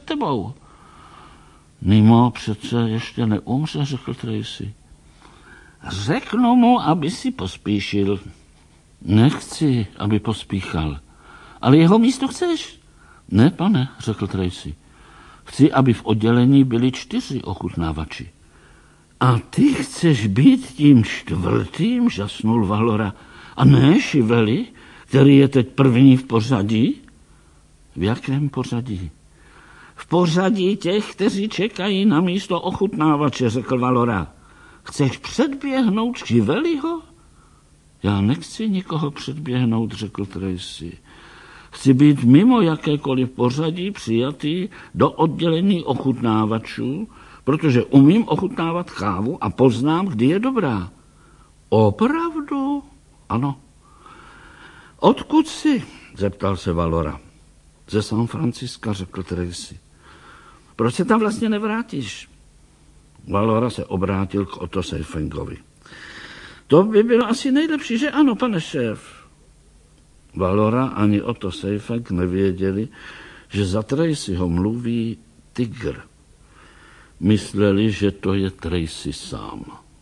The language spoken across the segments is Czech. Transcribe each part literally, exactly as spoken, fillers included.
tebou. Nemo přece ještě neumře, řekl Tracy. Řeknu mu, aby si pospíšil. Nechci, aby pospíchal. Ale jeho místo chceš? Ne, pane, řekl Tracy. Chci, aby v oddělení byli čtyři ochutnávači. A ty chceš být tím čtvrtým, žasnul Valora. A ne Šiveli, který je teď první v pořadí? V jakém pořadí? V pořadí těch, kteří čekají na místo ochutnávače, řekl Valora. Chceš předběhnout Šiveliho? Já nechci nikoho předběhnout, řekl Tracy. Chci být mimo jakékoliv pořadí přijatý do oddělení ochutnávačů, protože umím ochutnávat kávu a poznám, kdy je dobrá. Opravdu? Ano. Odkud jsi? Zeptal se Valora. Ze San Franciska, řekl Tracy. Proč se tam vlastně nevrátíš? Valora se obrátil k Otto Seyfengovi. To by bylo asi nejlepší, že ano, pane šéf. Valora ani Otto Seyfeng nevěděli, že za Tracyho mluví tygr. Mysleli, že to je Tracy sám.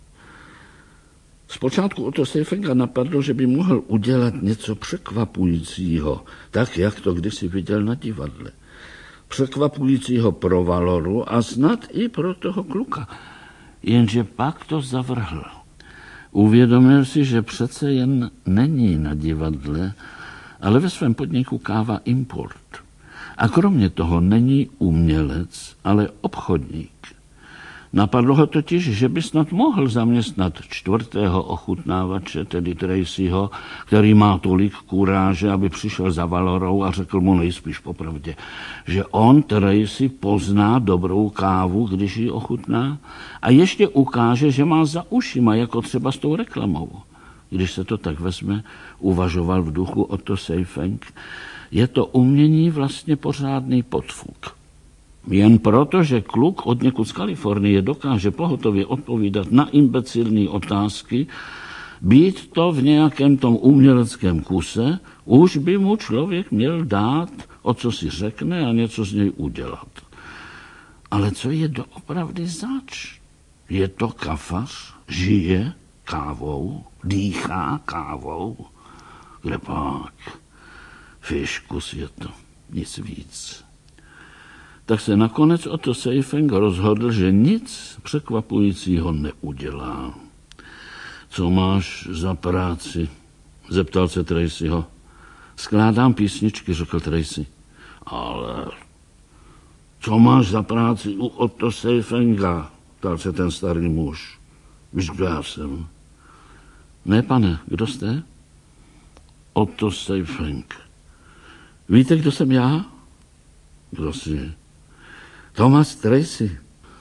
Zpočátku Otto Seyfenga napadlo, že by mohl udělat něco překvapujícího, tak jak to kdysi viděl na divadle. Překvapujícího pro Valoru a snad i pro toho kluka. Jenže pak to zavrhl. Uvědomil si, že přece jen není na divadle, ale ve svém podniku Káva Import. A kromě toho není umělec, ale obchodník. Napadlo ho totiž, že by snad mohl zaměstnat čtvrtého ochutnávače, tedy Tracyho, který má tolik kuráže, aby přišel za Valorou a řekl mu nejspíš popravdě, že on, Tracy, pozná dobrou kávu, když ji ochutná a ještě ukáže, že má za ušima, jako třeba s tou reklamou. Když se to tak vezme, uvažoval v duchu Otto Seyfeng, je to umění vlastně pořádný podfuk. Jen proto, že kluk od někud z Kalifornie dokáže pohotově odpovídat na imbecilní otázky, být to v nějakém tom uměleckém kuse, už by mu člověk měl dát, o co si řekne a něco z něj udělat. Ale co je doopravdy zač? Je to kafař, žije kávou, dýchá kávou. Kde pak? Fiškus je to, nic víc. Tak se nakonec Otto Seyfeng rozhodl, že nic překvapujícího neudělá. Co máš za práci? Zeptal se Tracyho. Skládám písničky, řekl Tracy. Ale co máš za práci u Otto Seyfenga? Ptal se ten starý muž. Víš, kdo já jsem? Ne, pane, kdo jste? Otto Seyfeng. Víte, kdo jsem já? Kdo jsi? Thomas Tracy.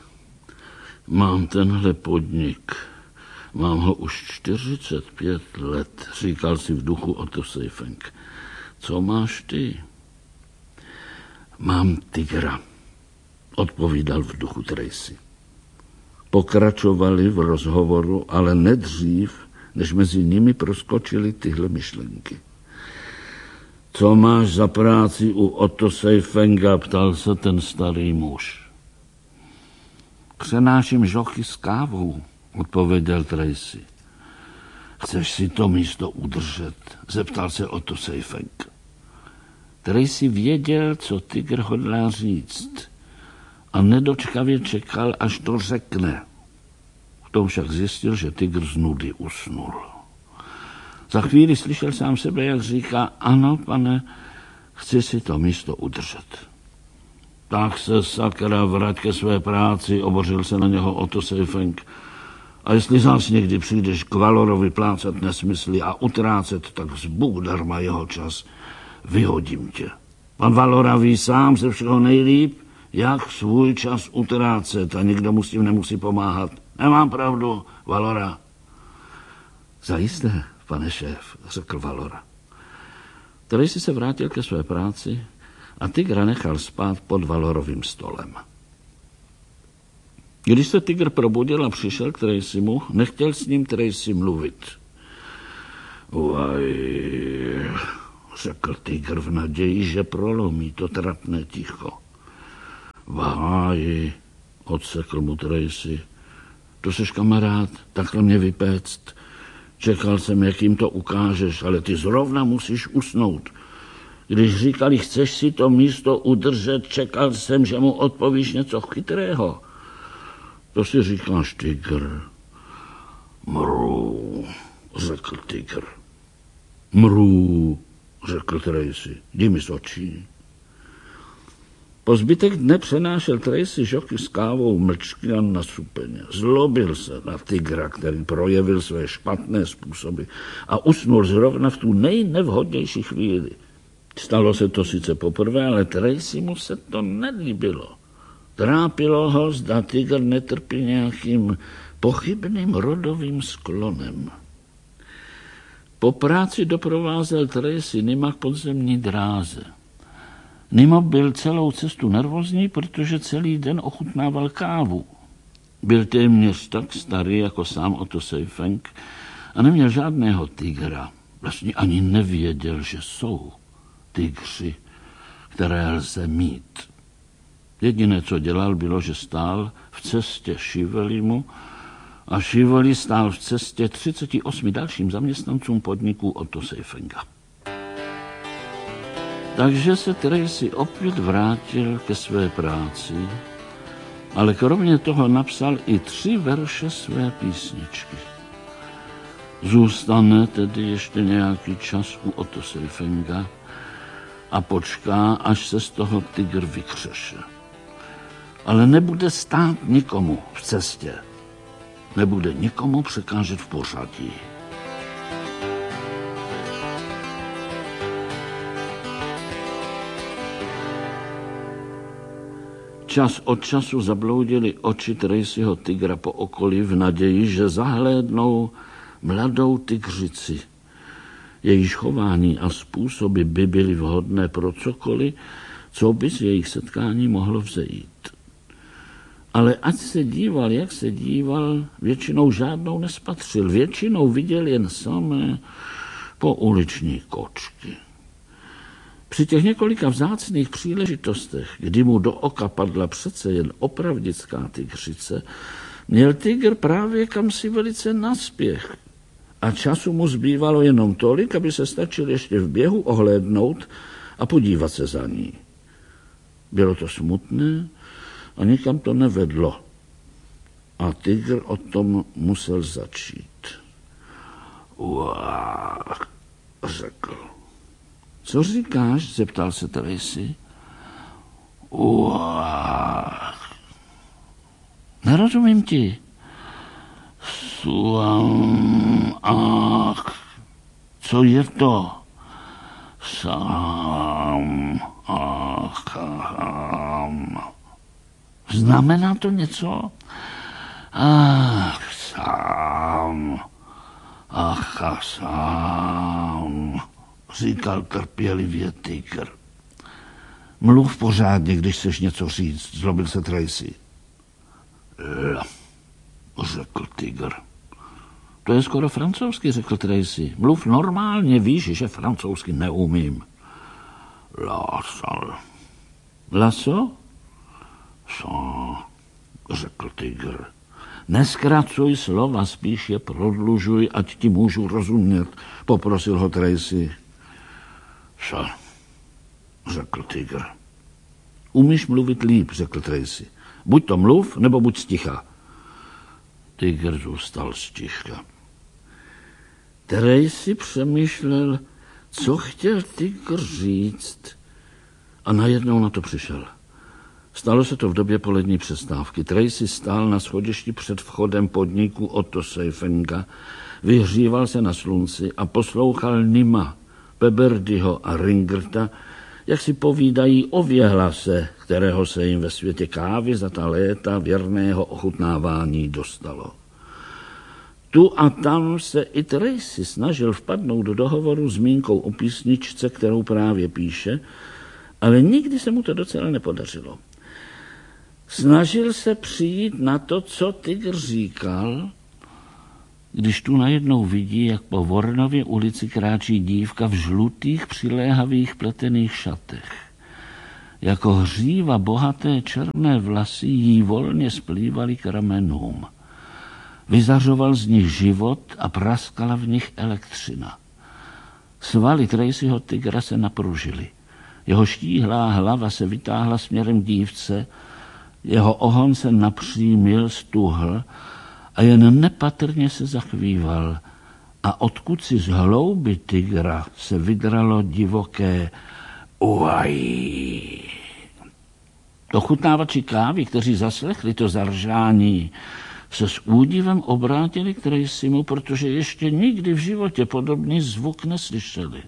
Mám tenhle podnik. Mám ho už čtyřicet pět let, říkal si v duchu Otto Seyfeng. Co máš ty? Mám tygra, odpovídal v duchu Tracy. Pokračovali v rozhovoru, ale nedřív, než mezi nimi proskočily tyhle myšlenky. Co máš za práci u Otto Seyfenga, ptal se ten starý muž. Přenáším žochy s kávou, odpověděl Tracy. Chceš si to místo udržet? Zeptal se Otto Seyfeng. Tracy věděl, co tygr hodlá říct a nedočkavě čekal, až to řekne. V tom však zjistil, že tygr z nudy usnul. Za chvíli slyšel sám sebe, jak říká, ano, pane, chci si to místo udržet. Tak se sakra vrať ke své práci, obořil se na něho Otto Seyfeng. A jestli zás někdy přijdeš k Valorovi plácat nesmysly a utrácet, tak zbůh darma jeho čas, vyhodím tě. Pan Valora ví sám ze všeho nejlíp, jak svůj čas utrácet a nikdo mu s tím nemusí pomáhat. Nemám pravdu, Valora. Zajisté, pane šéf, řekl Valora. Tracy se vrátil ke své práci a tygra nechal spát pod Valorovým stolem. Když se tygr probudil a přišel k Tracymu, nechtěl s ním Tracy mluvit. Uaj, řekl tygr v naději, že prolomí to trapné ticho. V háji, odsekl mu Tracy. To seš kamarád, takhle mě vypéct. Čekal jsem, jak jim to ukážeš, ale ty zrovna musíš usnout. Když říkali, chceš si to místo udržet, čekal jsem, že mu odpovíš něco chytrého. To si říkáš, tygr. Mrů, řekl tygr. Mrů, řekl Tracy. Jdi mi z očí. Po zbytek dne přenášel Tracy žoky s kávou mlčky a nasupeně. Zlobil se na tygra, který projevil své špatné způsoby a usnul zrovna v tu nejnevhodnější chvíli. Stalo se to sice poprvé, ale Tracy mu se to nelíbilo. Trápilo ho, zda tygr netrpí nějakým pochybným rodovým sklonem. Po práci doprovázel Tracy Nima k podzemní dráze. Nima byl celou cestu nervózní, protože celý den ochutnával kávu. Byl téměř tak starý jako sám Otto Seifenk a neměl žádného tygra. Vlastně ani nevěděl, že jsou tygři, které lze mít. Jediné, co dělal, bylo, že stál v cestě Šivelimu a Šiveli stál v cestě třiceti osmi dalším zaměstnancům podniku Otto Seifenka. Takže se Tracy opět vrátil ke své práci, ale kromě toho napsal i tři verše své písničky. Zůstane tedy ještě nějaký čas u Otto Seifenka a počká, až se z toho tygr vykřeše. Ale nebude stát nikomu v cestě. Nebude nikomu překážet v pořadí. Čas od času zabloudily oči Tracyho tygra po okolí v naději, že zahlédnou mladou tygřici. Jejíž chování a způsoby by byly vhodné pro cokoliv, co by z jejich setkání mohlo vzejít. Ale ať se díval, jak se díval, většinou žádnou nespatřil. Většinou viděl jen samé pouliční kočky. Při těch několika vzácných příležitostech, kdy mu do oka padla přece jen opravdická tygřice, měl tygr právě kam si velice naspěch. A času mu zbývalo jenom tolik, aby se stačil ještě v běhu ohlédnout a podívat se za ní. Bylo to smutné a nikam to nevedlo. A tygr o tom musel začít. Uáh, řekl. Co říkáš? Zeptal se Tracy. Uáh. Nerozumím ti. Suam, ach. Co je to? Sám, ach, ach. Znamená to něco? Ach, sám, ach, ach, sám, říkal trpělivě tygr. Mluv pořádně, když chceš něco říct, zlobil se Tracy. Ja, řekl tygr. To je skoro francouzsky, řekl Tracy. Mluv normálně, víš, že francouzsky neumím. Lasal. Laso? Co? Řekl tygr. Neskracuj slova, spíš je prodlužuj, ať ti můžu rozumět, poprosil ho Tracy. Co? Řekl tygr. Umíš mluvit líp, řekl Tracy. Buď to mluv, nebo buď sticha. Tygr zůstal sticha. Tracy přemýšlel, co chtěl tygr říct, a najednou na to přišel. Stalo se to v době polední přestávky. Tracy stál na schodišti před vchodem podniku Otto Seifenka, vyhříval se na slunci a poslouchal Nima, Peberdyho a Ringerta, jak si povídají o věhlase, kterého se jim ve světě kávy za ta léta věrného ochutnávání dostalo. Tu a tam se i Tracy snažil vpadnout do dohovoru s zmínkou o písničce, kterou právě píše, ale nikdy se mu to docela nepodařilo. Snažil se přijít na to, co tygr říkal, když tu najednou vidí, jak po Voronově ulici kráčí dívka v žlutých, přiléhavých pletených šatech. Jako hříva bohaté černé vlasy jí volně splývaly k ramenům. Vyzařoval z nich život a praskala v nich elektřina. Svaly Tracyho tygra se napružily. Jeho štíhlá hlava se vytáhla směrem k dívce, jeho ohon se napřímil, stuhl a jen nepatrně se zachvíval. A odkud si z hlouby tygra se vydralo divoké uají. Ochutnávači kávy, kteří zaslechli to zaržání, se s údivem obrátili k Tracymu, protože ještě nikdy v životě podobný zvuk neslyšeli.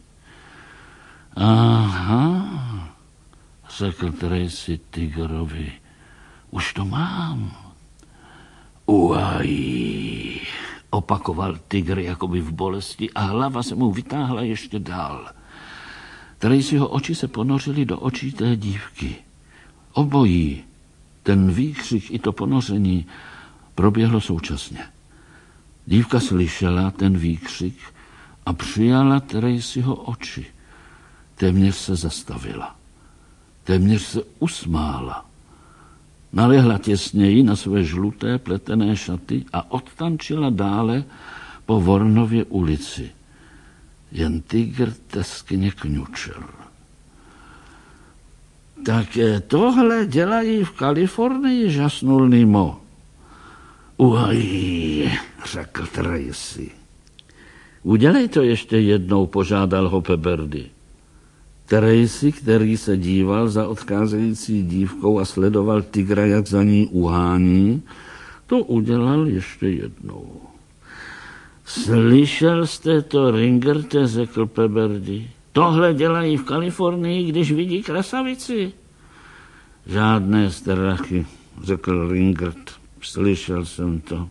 Aha, řekl Tracy tygrovi, už to mám. Uají, opakoval tygr jakoby v bolesti a hlava se mu vytáhla ještě dál. Tracyho oči se ponořily do očí té dívky. Obojí, ten výkřik i to ponoření, proběhlo současně. Dívka slyšela ten výkřik a přijala Tracyho oči. Téměř se zastavila. Téměř se usmála. Nalehla těsněji na své žluté pletené šaty a odtančila dále po Vornově ulici. Jen tygr teskně kňučel. Tak tohle dělají v Kalifornii, žasnul Nemo. Uají, řekl Tracy. Udělej to ještě jednou, požádal ho Peberdy. Tracy, který se díval za odcházející dívkou a sledoval tygra, jak za ní uhání, to udělal ještě jednou. Slyšel jste to, Ringerte, řekl Peberdy. Tohle dělají v Kalifornii, když vidí krasavici. Žádné strachy, řekl Ringert. Slyšel jsem to.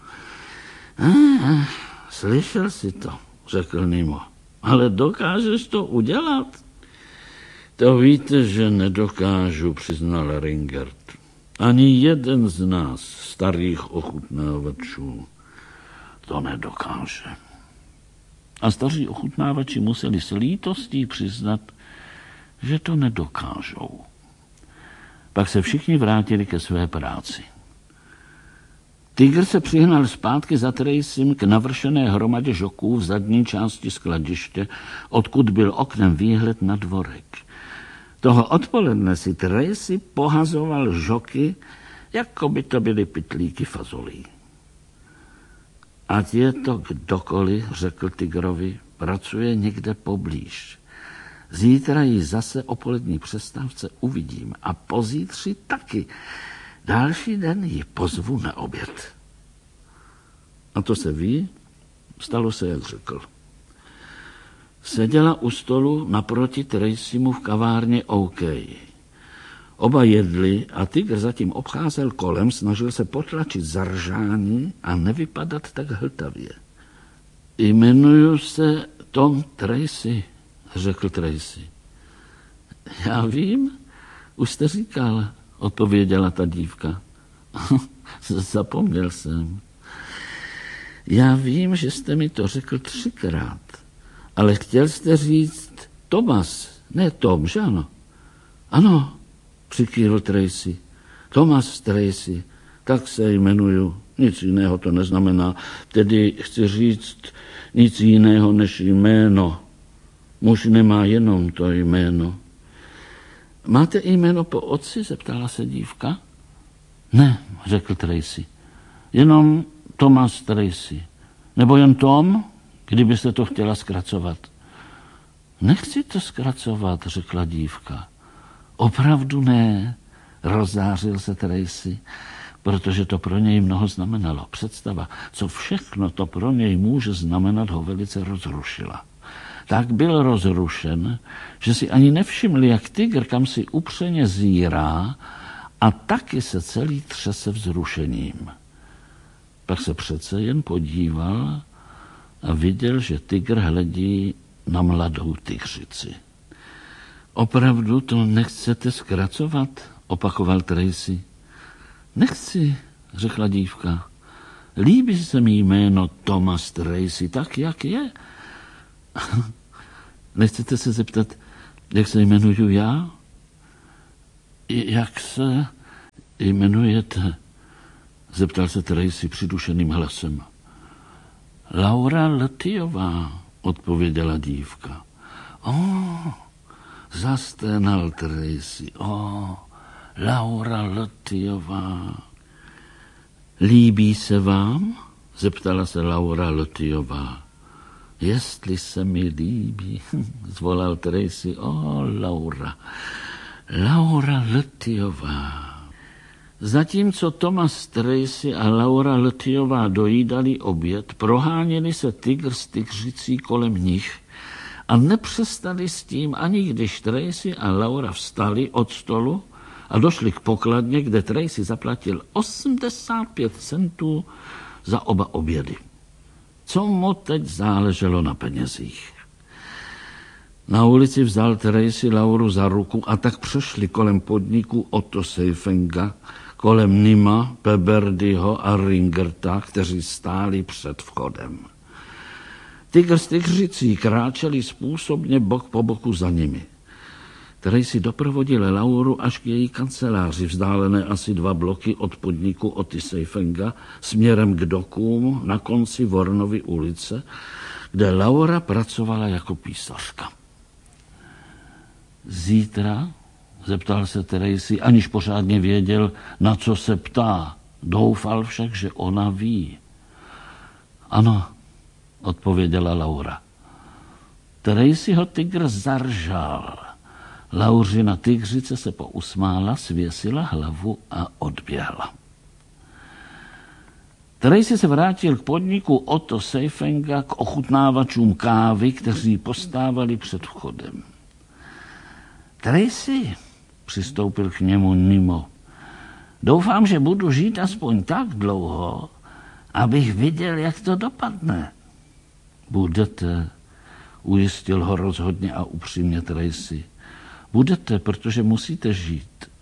Ah, slyšel si to, řekl Nemo. Ale dokážeš to udělat? To víte, že nedokážu, přiznal Ringert. Ani jeden z nás, starých ochutnávačů, to nedokáže. A staří ochutnávači museli s lítostí přiznat, že to nedokážou. Pak se všichni vrátili ke své práci. Tygr se přihnal zpátky za Tracym k navršené hromadě žoků v zadní části skladiště, odkud byl oknem výhled na dvorek. Toho odpoledne si Tracy pohazoval žoky, jako by to byly pytlíky fazolí. Ať je to kdokoliv, řekl tygrovi, pracuje někde poblíž. Zítra ji zase o polední přestávce uvidím a pozítří taky. Další den ji pozvu na oběd. A to se ví, stalo se, jak řekl. Seděla u stolu naproti Tracymu v kavárně OK. Oba jedli a tygr zatím obcházel kolem, snažil se potlačit zaržání a nevypadat tak hltavě. Jmenuju se Tom Tracy, řekl Tracy. Já vím, už jste říkal, odpověděla ta dívka. Zapomněl jsem. Já vím, že jste mi to řekl třikrát, ale chtěl jste říct Thomas, ne Tom, že ano? Ano, přikývl Tracy. Thomas Tracy, tak se jmenuju. Nic jiného to neznamená. Tedy chci říct nic jiného než jméno. Muž nemá jenom to jméno. Máte jméno po otci? Zeptala se dívka. Ne, řekl Tracy. Jenom Thomas Tracy. Nebo jen Tom, kdybyste to chtěla zkracovat. Nechci to zkracovat, řekla dívka. Opravdu ne, rozzářil se Tracy, protože to pro něj mnoho znamenalo. Představa, co všechno to pro něj může znamenat, ho velice rozrušila. Tak byl rozrušen, že si ani nevšiml, jak tygr kam si upřeně zírá a taky se celý třese vzrušením. Pak se přece jen podíval a viděl, že tygr hledí na mladou tygřici. Opravdu to nechcete zkracovat? Opakoval Tracy. Nechci, řekla dívka. Líbí se mi jméno Thomas Tracy, tak jak je. Nechcete se zeptat, jak se jmenuju já? Jak se jmenujete? Zeptal se Tracy přidušeným hlasem. Laura Letiová, odpověděla dívka. O, zasténal Tracy. O, Laura Letiová. Líbí se vám? Zeptala se Laura Letiová. Jestli se mi líbí, zvolal Tracy. O, Laura. Laura Letiová. Zatímco Thomas Tracy a Laura Letiová dojídali oběd, proháněli se tygr s tygřicí kolem nich a nepřestali s tím, ani když Tracy a Laura vstali od stolu a došli k pokladně, kde Tracy zaplatil osmdesát pět centů za oba obědy. Co mu teď záleželo na penězích? Na ulici vzal Tracy Lauru za ruku a tak přešli kolem podniku Otto Seifenga, kolem Nima, Peberdyho a Ringerta, kteří stáli před vchodem. Tygr s tygřicí kráčeli způsobně bok po boku za nimi. Tracy doprovodil Lauru až k její kanceláři, vzdálené asi dva bloky od podniku Otty Seifenga, směrem k dokům na konci Vornovy ulice, kde Laura pracovala jako písařka. Zítra? Zeptal se Tracy, aniž pořádně věděl, na co se ptá. Doufal však, že ona ví. Ano, odpověděla Laura. Tracyho tygr zaržal. Lauřina tygřice se pousmála, svěsila hlavu a odběhla. Tracy se vrátil k podniku Otto Seifenga, k ochutnávačům kávy, kteří postávali před vchodem. Tracy, přistoupil k němu Nimo, doufám, že budu žít aspoň tak dlouho, abych viděl, jak to dopadne. Budete, ujistil ho rozhodně a upřímně Tracy. Budete, protože musíte žít.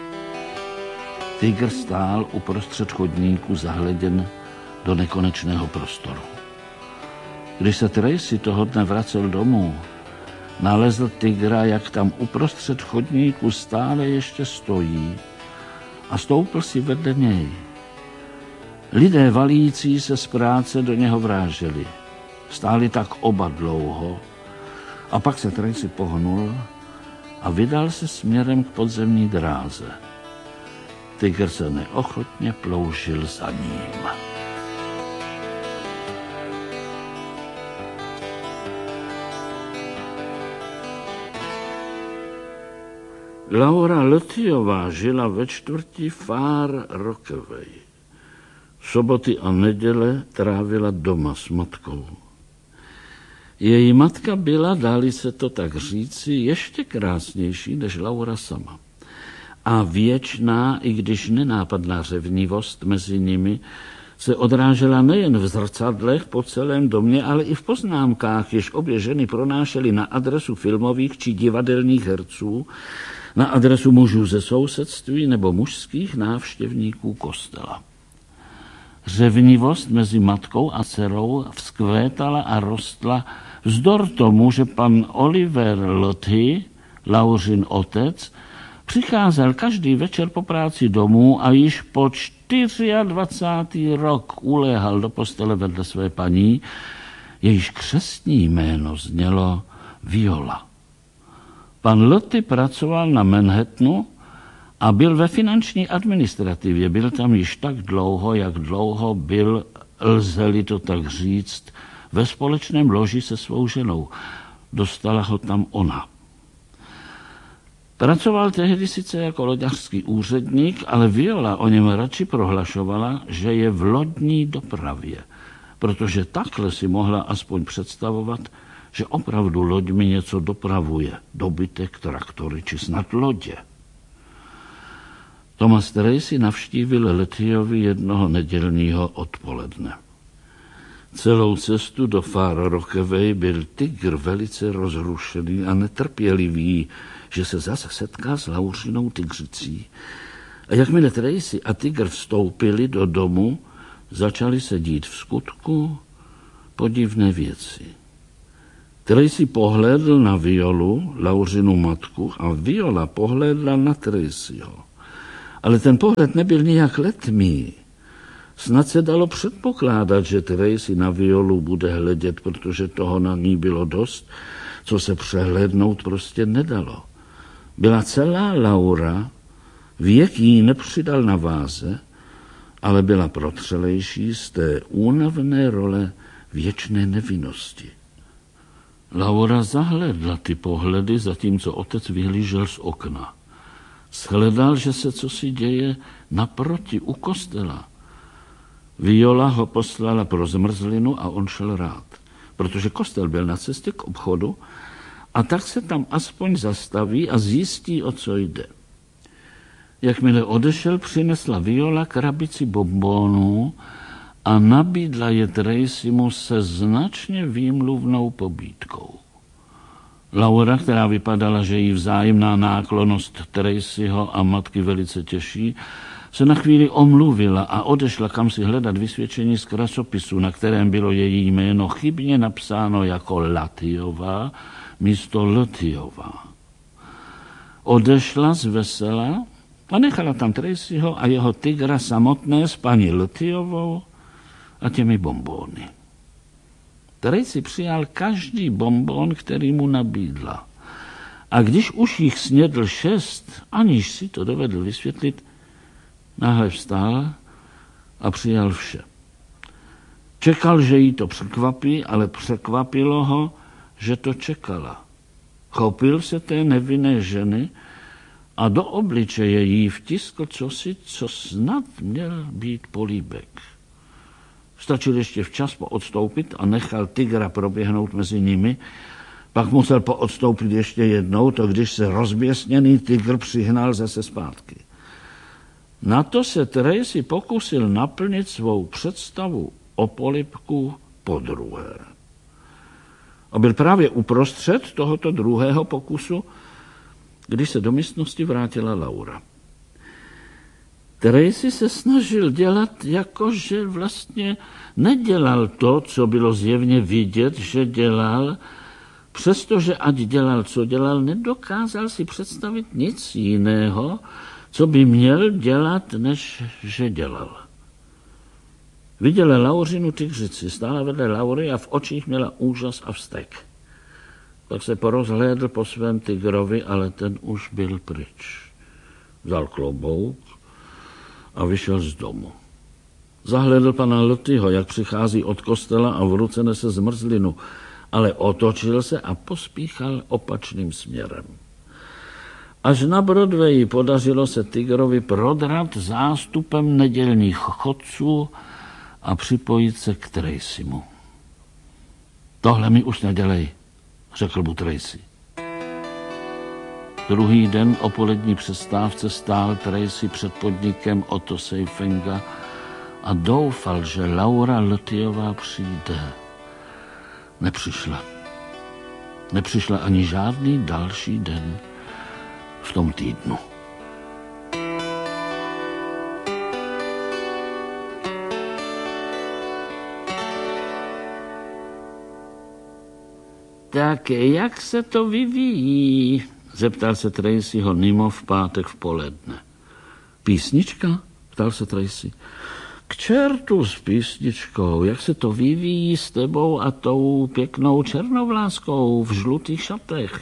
Tygr stál uprostřed chodníku zahleděn do nekonečného prostoru. Když se Tracy toho dne vracel domů, nalezl tygra, jak tam uprostřed chodníku stále ještě stojí a stoupl si vedle něj. Lidé valící se z práce do něho vráželi. Stáli tak oba dlouho a pak se Tracy pohnul a vydal se směrem k podzemní dráze. Tygr se neochotně ploužil za ním. Laura Letiová žila ve čtvrti Far Rockaway. Soboty a neděle trávila doma s matkou. Její matka byla, dá-li se to tak říci, ještě krásnější než Laura sama. A věčná, i když nenápadná řevnivost mezi nimi, se odrážela nejen v zrcadlech po celém domě, ale i v poznámkách, jež obě ženy pronášely na adresu filmových či divadelních herců, na adresu mužů ze sousedství nebo mužských návštěvníků kostela. Řevnivost mezi matkou a dcerou vzkvétala a rostla vzdor tomu, že pan Oliver Lothy, Lauřin otec, přicházel každý večer po práci domů a již po dvacátý čtvrtý rok uléhal do postele vedle své paní, jejíž křestní jméno znělo Viola. Pan Lothy pracoval na Manhattanu a byl ve finanční administrativě. Byl tam již tak dlouho, jak dlouho byl, lze-li to tak říct, ve společném loži se svou ženou. Dostala ho tam ona. Pracoval tehdy sice jako loďařský úředník, ale Viola o něm radši prohlašovala, že je v lodní dopravě, protože takhle si mohla aspoň představovat, že opravdu loďmi něco dopravuje, dobytek, traktory či snad lodě. Thomas Tracy navštívil Letiovi jednoho nedělního odpoledne. Celou cestu do Far Rockaway byl tygr velice rozrušený a netrpělivý, že se zase setká s Lauřinou tygřicí. A jakmile Tracy a tygr vstoupili do domu, začaly se dít v skutku podivné věci. Tracy pohlédl na Violu, Lauřinu matku, a Viola pohlédla na Tracyho. Ale ten pohled nebyl nijak letmý. Snad se dalo předpokládat, že Tracy na Violu bude hledět, protože toho na ní bylo dost, co se přehlédnout prostě nedalo. Byla celá Laura, věk jí nepřidal na váze, ale byla protřelejší z té únavné role věčné nevinnosti. Laura zahlédla ty pohledy, zatímco otec vyhlížel z okna. Shledal, že se cosi děje naproti u kostela. Viola ho poslala pro zmrzlinu a on šel rád, protože kostel byl na cestě k obchodu a tak se tam aspoň zastaví a zjistí, o co jde. Jakmile odešel, přinesla Viola krabici bonbonů a nabídla je Tracymu se značně výmluvnou pobídkou. Laura, která vypadala, že jí vzájemná náklonnost Tracyho a matky velice těší, se na chvíli omluvila a odešla kam si hledat vysvědčení z krasopisu, na kterém bylo její jméno chybně napsáno jako Latyová místo Ltyová. Odešla z vesela a nechala tam Tracyho a jeho tygra samotné s paní Ltyovou a těmi bonbóny. Tracy přijal každý bonbon, který mu nabídla. A když už jich snědl šest, aniž si to dovedl vysvětlit, náhle vstál a přijal vše. Čekal, že jí to překvapí, ale překvapilo ho, že to čekala. Chopil se té nevinné ženy a do obličeje jí vtiskl cosi, co snad měl být políbek. Stačil ještě včas poodstoupit a nechal tygra proběhnout mezi nimi, pak musel poodstoupit ještě jednou, to když se rozběsněný tygr přihnal zase zpátky. Na to se Tracy pokusil naplnit svou představu o polibku podruhé. A byl právě uprostřed tohoto druhého pokusu, když se do místnosti vrátila Laura. Tracy se snažil dělat, jako že vlastně nedělal to, co bylo zjevně vidět, že dělal, přestože ať dělal, co dělal, nedokázal si představit nic jiného, co by měl dělat, než že dělal. Viděla Lauřinu tygřici, stála vedle Laury a v očích měla úžas a vztek. Pak se porozhlédl po svém tygrovi, ale ten už byl pryč. Vzal klobouk a vyšel z domu. Zahlédl pana Ltyho, jak přichází od kostela a v ruce nese zmrzlinu, ale otočil se a pospíchal opačným směrem. Až na Broadwayi podařilo se tygrovi prodrat zástupem nedělních chodců a připojit se k Tracymu. Tohle mi už nedělej, řekl mu Tracy. Druhý den o polední přestávce stál Tracy před podnikem Otto Seifenga a doufal, že Laura Ltyová přijde. Nepřišla. Nepřišla ani žádný další den v tom týdnu. Tak jak se to vyvíjí? Zeptal se Tracyho Nimo v pátek v poledne. Písnička? Ptal se Tracy. K čertu s písničkou, jak se to vyvíjí s tebou a tou pěknou černovláskou v žlutých šatech?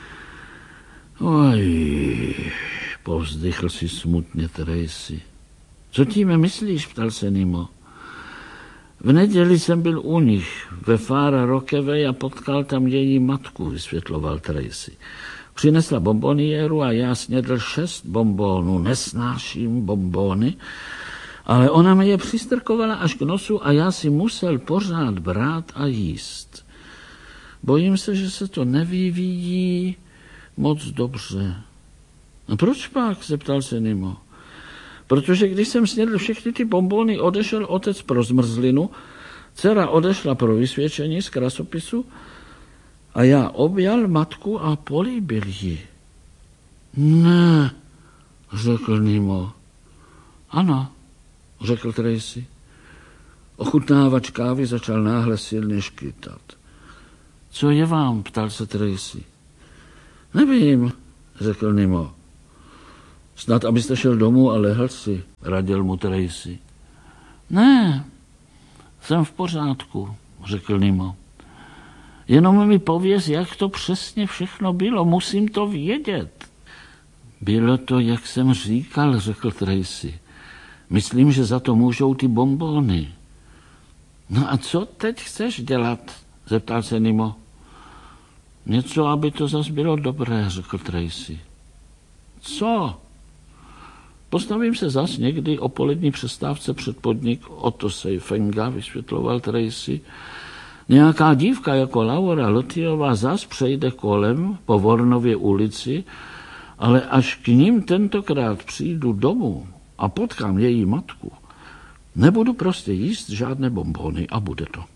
Oj, povzdychl si smutně Tracy. Co tím myslíš, ptal se Nimo. V neděli jsem byl u nich ve Fara Rockaway a potkal tam její matku, vysvětloval Tracy. Přinesla bonboniéru a já snědl šest bonbónů. Nesnáším bonbóny, ale ona mi je přistrkovala až k nosu a já si musel pořád brát a jíst. Bojím se, že se to nevyvíjí moc dobře. A proč pak? Zeptal se Nimo. Protože když jsem snědl všechny ty bonbóny, odešel otec pro zmrzlinu, dcera odešla pro vysvědčení z krasopisu a já objal matku a políbil ji. Ne, řekl Nimo. Ano, řekl Tracy. Ochutnávač kávy začal náhle silně škytat. Co je vám? Ptal se Tracy. Nevím, řekl Nemo. Snad, abyste šel domů a lehl si, radil mu Tracy. Ne, jsem v pořádku, řekl Nemo. Jenom mi pověz, jak to přesně všechno bylo, musím to vědět. Bylo to, jak jsem říkal, řekl Tracy. Myslím, že za to můžou ty bonbony. No a co teď chceš dělat? Zeptal se Nemo. Něco, aby to zas bylo dobré, řekl Tracy. Co? Postavím se zas někdy o polední přestávce před podnik Otto Seifenga, vysvětloval Tracy. Nějaká dívka jako Laura Lothiová zas přejde kolem po Vornově ulici, ale až k ním tentokrát přijdu domů a potkám její matku, nebudu prostě jíst žádné bonbony a bude to.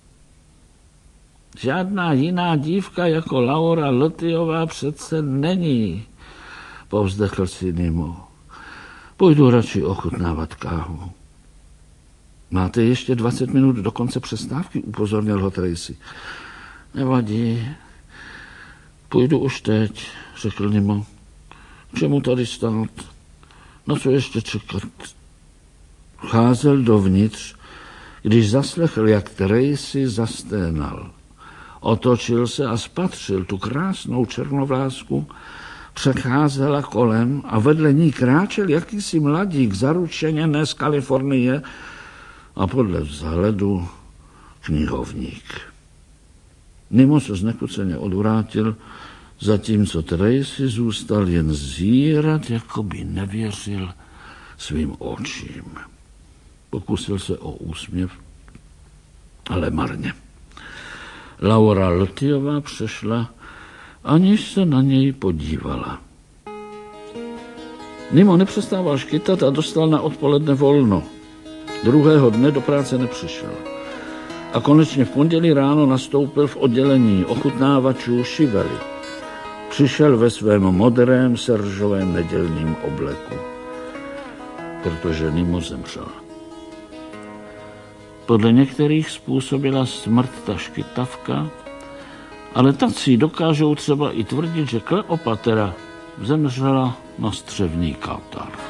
Žádná jiná dívka jako Laura Lothiová přece není, povzdechl si Nemo. Půjdu radši ochutnávat kávu. Máte ještě dvacet minut do konce přestávky, upozornil ho Tracy. Nevadí. Půjdu už teď, řekl Nemo. Čemu tady stát? Na co ještě čekat? Vcházel dovnitř, když zaslechl, jak Tracy zasténal. Otočil se a spatřil tu krásnou černovlásku, přecházela kolem a vedle ní kráčel jakýsi mladík zaručeně ne z Kalifornie a podle vzhledu knihovník. Nemo se znekuceně odvrátil, zatímco Tracy zůstal jen zírat, jako by nevěřil svým očím. Pokusil se o úsměv, ale marně. Laura Lothiová přešla, aniž se na něj podívala. Nemo nepřestával škytat a dostal na odpoledne volno. Druhého dne do práce nepřišel. A konečně v pondělí ráno nastoupil v oddělení ochutnávačů Chively. Přišel ve svém modrém seržovém nedělním obleku, protože Nemo zemřel. Podle některých způsobila smrt ta škytavka, ale tací dokážou třeba i tvrdit, že Kleopatra zemřela na střevní katar.